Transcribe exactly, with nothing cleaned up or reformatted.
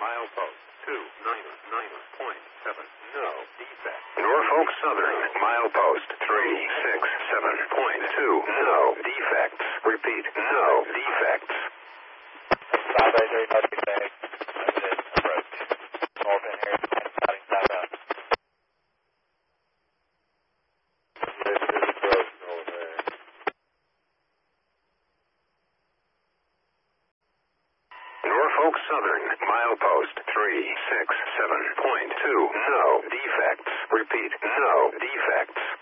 milepost two nine nine point seven, no defect. Norfolk Southern, milepost three six seven point two, no defects. Repeat, no defects. five eight three, no defects. Limited approach. North in here, starting side up. Norfolk Southern, milepost three six seven point two, no defects. Repeat, no defects.